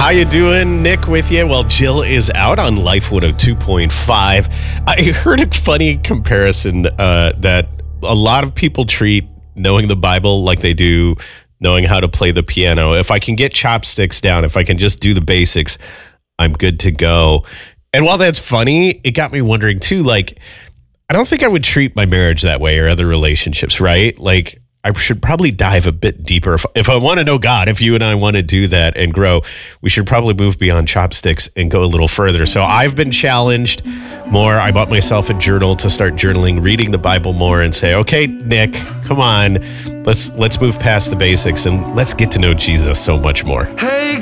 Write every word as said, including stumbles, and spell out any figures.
How you doing? Nick with you. Well, Jill is out on Life one oh two point five. I heard a funny comparison uh, that a lot of people treat knowing the Bible like they do knowing how to play the piano. If I can get chopsticks down, if I can just do the basics, I'm good to go. And while that's funny, it got me wondering too, like, I don't think I would treat my marriage that way or other relationships, right? Like, I should probably dive a bit deeper. If, if I want to know God, if you and I want to do that and grow, we should probably move beyond chopsticks and go a little further. So I've been challenged more. I bought myself a journal to start journaling, reading the Bible more and say, okay, Nick, come on, let's let's move past the basics and let's get to know Jesus so much more. Hey,